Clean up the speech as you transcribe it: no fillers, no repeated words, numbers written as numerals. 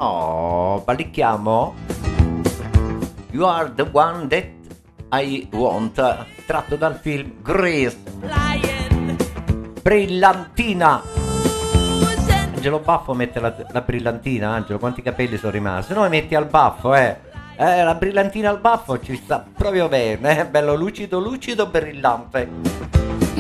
Oh, ballicchiamo. You are the one that I want, tratto dal film Grease. Brillantina. Angelo Baffo mette la brillantina. Angelo, quanti capelli sono rimasti? Se no metti al baffo, la brillantina al baffo ci sta proprio bene, bello lucido, lucido, brillante.